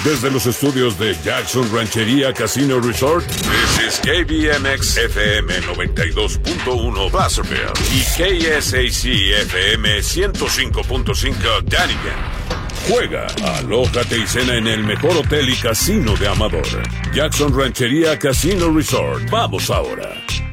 Desde los estudios de Jackson Ranchería Casino Resort, this is KBMX FM 92.1 Placerville y KSAC FM 105.5 Dunnigan. Juega, alójate y cena en el mejor hotel y casino de Amador. Jackson Ranchería Casino Resort. Vamos ahora.